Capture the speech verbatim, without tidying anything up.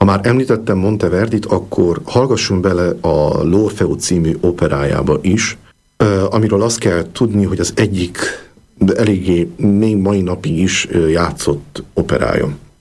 Ha már említettem Monteverdit, akkor hallgassunk bele a L'Orfeo című operájába is, amiről azt kell tudni, hogy az egyik, de eléggé még mai napig is játszott operája.